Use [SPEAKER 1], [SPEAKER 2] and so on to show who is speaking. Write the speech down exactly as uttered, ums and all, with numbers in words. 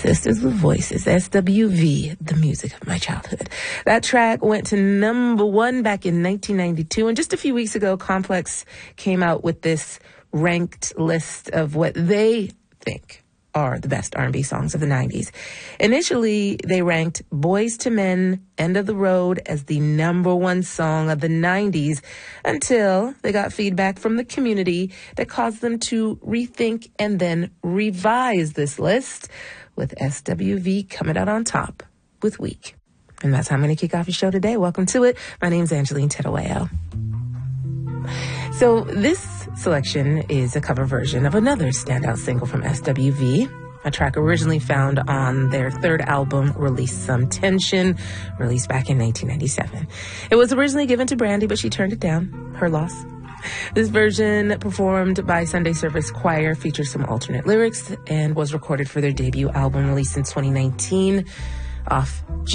[SPEAKER 1] Sisters with Voices, S W V, the music of my childhood. That track went to number one back in nineteen ninety-two. And just a few weeks ago, Complex came out with this ranked list of what they think are the best R and B songs of the nineties. Initially, they ranked Boyz two Men, End of the Road as the number one song of the nineties until they got feedback from the community that caused them to rethink and then revise this list, with S W V coming out on top with Weak. And that's how I'm going to kick off your show today. Welcome to it. My name's Angeline Tedaweo. So this selection is a cover version of another standout single from S W V, a track originally found on their third album, Release Some Tension, released back in nineteen ninety-seven. It was originally given to Brandy, but she turned it down. Her loss. This version, performed by Sunday Service Choir, features some alternate lyrics and was recorded for their debut album released in twenty nineteen off